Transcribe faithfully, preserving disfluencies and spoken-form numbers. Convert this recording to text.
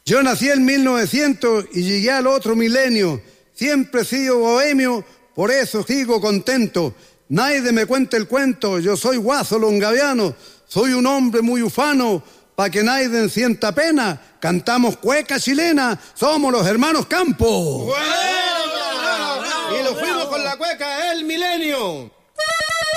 Yo nací en mil novecientos y llegué al otro milenio. Siempre he sido bohemio, por eso sigo contento. Nadie me cuente el cuento, yo soy Guaso Longaviano. Soy un hombre muy ufano, pa' que nadie sienta pena. Cantamos cueca chilena, somos los hermanos Campos. ¡Bueno! Y lo fuimos con la cueca El Milenio.